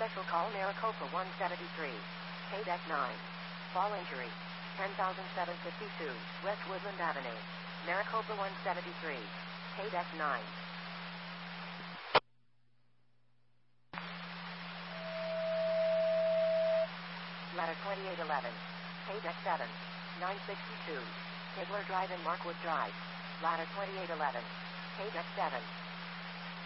Special call Maricopa 173. KDEC 9. Fall injury. 10,752 West Woodland Avenue. Maricopa 173. KDEC 9. Ladder 2811. KDEC 7. 962. Kibler Drive and Markwood Drive. Ladder 2811. KDEC 7.